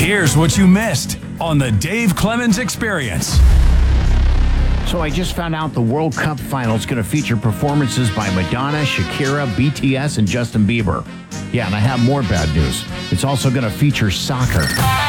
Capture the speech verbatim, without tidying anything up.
Here's what you missed on the Dave Clemens Experience. So I just found out the World Cup final is going to feature performances by Madonna, Shakira, B T S, and Justin Bieber. Yeah, and I have more bad news. It's also going to feature soccer.